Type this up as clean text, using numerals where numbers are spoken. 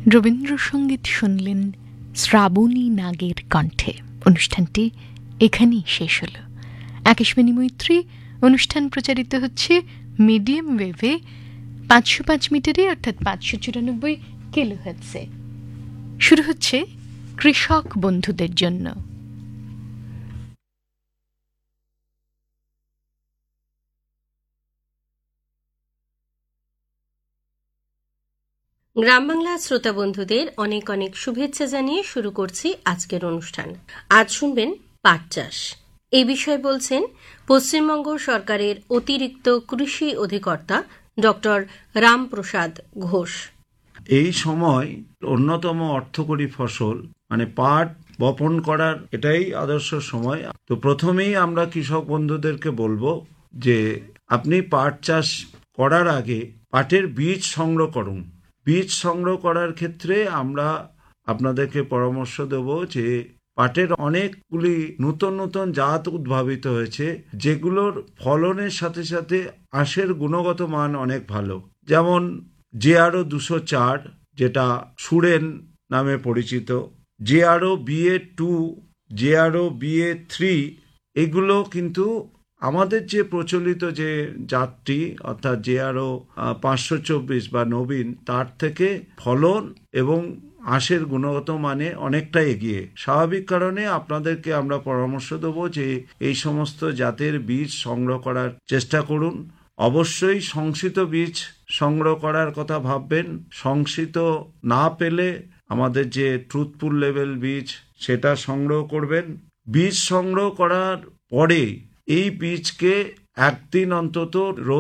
রবীন্দ্রসঙ্গীত শুনলেন শ্রাবণী নাগের কণ্ঠে। অনুষ্ঠানটি এখানেই শেষ হলো। আকাশবাণী মৈত্রী অনুষ্ঠান প্রচারিত হচ্ছে মিডিয়াম ওয়েভে 505 মিটারে, অর্থাৎ 594 কিলোহার্টজে। শুরু হচ্ছে কৃষক বন্ধুদের জন্য। গ্রাম বাংলা শ্রোতা বন্ধুদের অনেক অনেক শুভেচ্ছা জানিয়ে শুরু করছি আজকের অনুষ্ঠান। আজ শুনবেন পাট চাষ। এই বিষয়ে বলছেন পশ্চিমবঙ্গ সরকারের অতিরিক্ত কৃষি অধিকর্তা ডক্টর রামপ্রসাদ ঘোষ। এই সময় অন্যতম অর্থকরী ফসল মানে পাট বপন করার এটাই আদর্শ সময়। তো প্রথমেই আমরা কৃষক বন্ধুদেরকে বলবো যে আপনি পাট চাষ করার আগে পাটের বীজ সংগ্রহ করুন। বীজ সংগ্রহ করার ক্ষেত্রে আমরা আপনাদেরকে পরামর্শ দেব যে পাটের অনেকগুলি নতুন নতুন জাত উদ্ভাবিত হয়েছে, যেগুলোর ফলনের সাথে সাথে আঁশের গুণগত মান অনেক ভালো। যেমন JRO 204, যেটা সুরেন নামে পরিচিত, JRO BA2, JRO BA3, এগুলো কিন্তু আমাদের যে প্রচলিত যে জাতটি অর্থাৎ JRO 524 বা নবীন, তার থেকে ফলন এবং আঁশের গুণগত মানে অনেকটা এগিয়ে। স্বাভাবিক কারণে আপনাদেরকে আমরা পরামর্শ দেবো যে এই সমস্ত জাতের বীজ সংগ্রহ করার চেষ্টা করুন। অবশ্যই সংশিত বীজ সংগ্রহ করার কথা ভাববেন। সংশিত না পেলে আমাদের যে ট্রুথফুল লেভেল বীজ সেটা সংগ্রহ করবেন। বীজ সংগ্রহ করার পরে এই বীজকে একদিন অন্তত